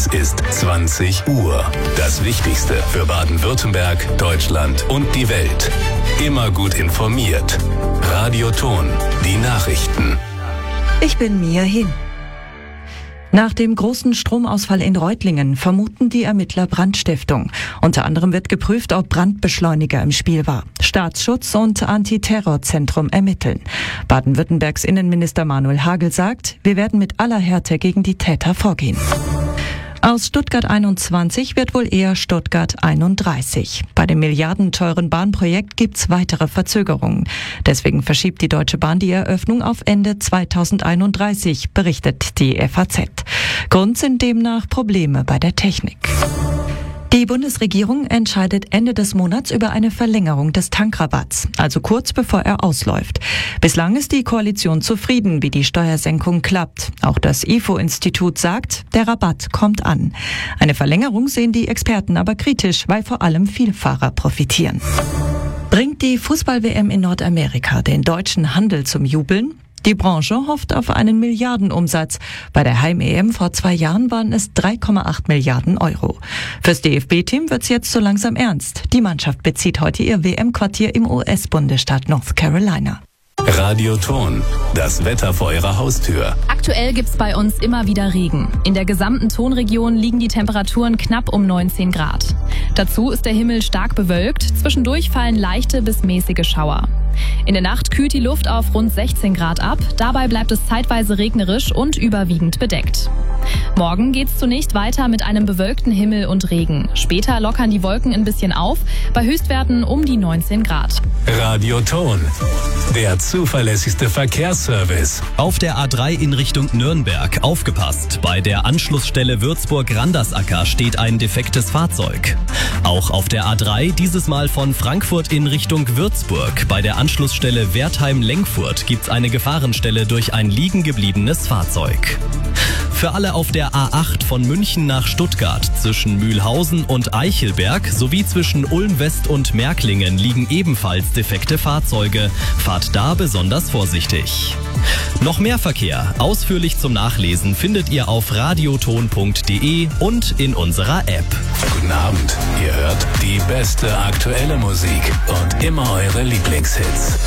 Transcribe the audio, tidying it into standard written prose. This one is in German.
Es ist 20 Uhr. Das Wichtigste für Baden-Württemberg, Deutschland und die Welt. Immer gut informiert. Radio Ton, die Nachrichten. Ich bin Mia Hin. Nach dem großen Stromausfall in Reutlingen vermuten die Ermittler Brandstiftung. Unter anderem wird geprüft, ob Brandbeschleuniger im Spiel war. Staatsschutz und Antiterrorzentrum ermitteln. Baden-Württembergs Innenminister Manuel Hagel sagt, wir werden mit aller Härte gegen die Täter vorgehen. Aus Stuttgart 21 wird wohl eher Stuttgart 31. Bei dem milliardenteuren Bahnprojekt gibt's weitere Verzögerungen. Deswegen verschiebt die Deutsche Bahn die Eröffnung auf Ende 2031, berichtet die FAZ. Grund sind demnach Probleme bei der Technik. Die Bundesregierung entscheidet Ende des Monats über eine Verlängerung des Tankrabatts, also kurz bevor er ausläuft. Bislang ist die Koalition zufrieden, wie die Steuersenkung klappt. Auch das IFO-Institut sagt, der Rabatt kommt an. Eine Verlängerung sehen die Experten aber kritisch, weil vor allem Vielfahrer profitieren. Bringt die Fußball-WM in Nordamerika den deutschen Handel zum Jubeln? Die Branche hofft auf einen Milliardenumsatz. Bei der Heim-EM vor 2 Jahren waren es 3,8 Milliarden Euro. Fürs DFB-Team wird's jetzt so langsam ernst. Die Mannschaft bezieht heute ihr WM-Quartier im US-Bundesstaat North Carolina. Radio Ton, das Wetter vor Ihrer Haustür. Aktuell gibt's bei uns immer wieder Regen. In der gesamten Tonregion liegen die Temperaturen knapp um 19 Grad. Dazu ist der Himmel stark bewölkt, zwischendurch fallen leichte bis mäßige Schauer. In der Nacht kühlt die Luft auf rund 16 Grad ab, dabei bleibt es zeitweise regnerisch und überwiegend bedeckt. Morgen geht's zunächst weiter mit einem bewölkten Himmel und Regen. Später lockern die Wolken ein bisschen auf, bei Höchstwerten um die 19 Grad. Radio Ton, der zuverlässigste Verkehrsservice. Auf der A3 in Richtung Nürnberg. Aufgepasst! Bei der Anschlussstelle Würzburg-Randersacker steht ein defektes Fahrzeug. Auch auf der A3, dieses Mal von Frankfurt in Richtung Würzburg. Bei der Anschlussstelle Wertheim-Lengfurt gibt's eine Gefahrenstelle durch ein liegen gebliebenes Fahrzeug. Für alle auf der A8 von München nach Stuttgart zwischen Mühlhausen und Eichelberg sowie zwischen Ulm-West und Märklingen liegen ebenfalls defekte Fahrzeuge. Fahrt da besonders vorsichtig. Noch mehr Verkehr, ausführlich zum Nachlesen, findet ihr auf radioton.de und in unserer App. Guten Abend, ihr hört die beste aktuelle Musik und immer eure Lieblingshits.